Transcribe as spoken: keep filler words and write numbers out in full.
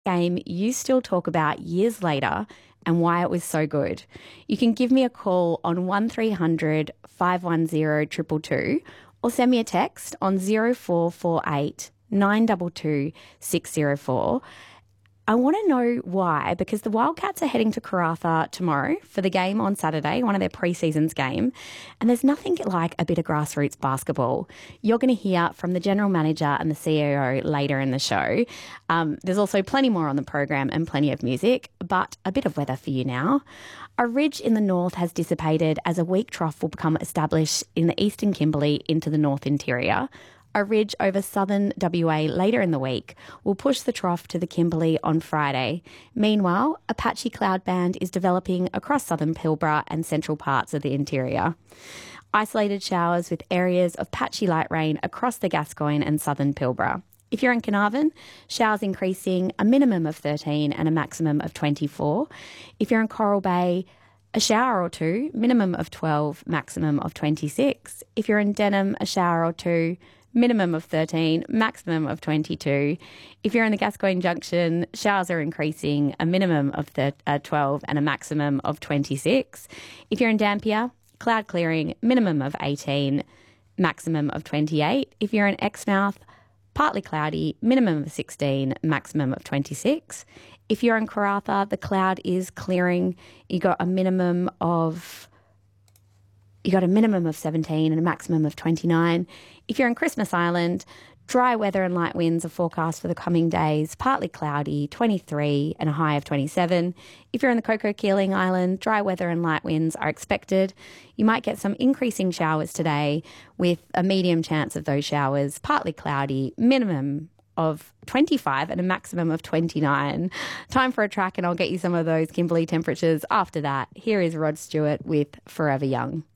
game you still talk about years later and why it was so good. You can give me a call on one three hundred, five one zero, two two two or send me a text on zero four four eight, nine two two, six zero four. I want to know why, because the Wildcats are heading to Karratha tomorrow for the game on Saturday, one of their pre-seasons game, and there's nothing like a bit of grassroots basketball. You're going to hear from the general manager and the C E O later in the show. Um, there's also plenty more on the program and plenty of music, but a bit of weather for you now. A ridge in the north has dissipated as a weak trough will become established in the eastern Kimberley into the north interior. A ridge over southern W A later in the week will push the trough to the Kimberley on Friday. Meanwhile, a patchy cloud band is developing across southern Pilbara and central parts of the interior. Isolated showers with areas of patchy light rain across the Gascoyne and southern Pilbara. If you're in Carnarvon, showers increasing a minimum of thirteen and a maximum of twenty-four. If you're in Coral Bay, a shower or two, minimum of twelve, maximum of twenty-six. If you're in Denham, a shower or two, minimum of thirteen, maximum of twenty-two. If you're in the Gascoyne Junction, showers are increasing, a minimum of thir- uh, twelve and a maximum of twenty-six. If you're in Dampier, cloud clearing, minimum of eighteen, maximum of twenty-eight. If you're in Exmouth, partly cloudy, minimum of sixteen, maximum of twenty-six. If you're in Karratha, the cloud is clearing. You got a minimum of You got a minimum of seventeen and a maximum of twenty-nine. If you're in Christmas Island, dry weather and light winds are forecast for the coming days, partly cloudy, twenty-three and a high of twenty-seven. If you're in the Coco Keeling Island, dry weather and light winds are expected. You might get some increasing showers today with a medium chance of those showers, partly cloudy, minimum of twenty-five and a maximum of twenty-nine. Time for a track and I'll get you some of those Kimberley temperatures after that. Here is Rod Stewart with Forever Young.